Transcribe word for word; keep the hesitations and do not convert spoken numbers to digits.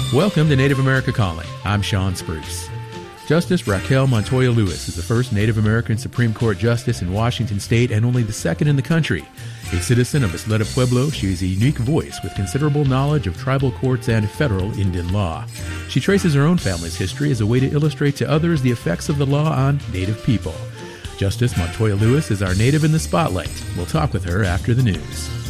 Welcome to Native America Calling. I'm Sean Spruce. Justice Raquel Montoya Lewis is the first Native American Supreme Court justice in Washington state and only the second in the country. A citizen of Isleta Pueblo, she is a unique voice with considerable knowledge of tribal courts and federal Indian law. She traces her own family's history as a way to illustrate to others the effects of the law on Native people. Justice Montoya Lewis is our Native in the Spotlight. We'll talk with her after the news.